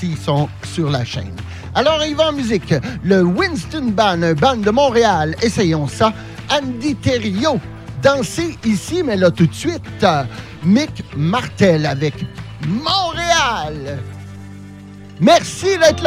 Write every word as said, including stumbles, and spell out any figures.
s'ils sont sur la chaîne. Alors, il va en musique. Le Winston Band, un band de Montréal. Essayons ça. Andy Thériault. Dansez ici, mais là, tout de suite, euh, Mick Martel avec Montréal. Merci d'être là.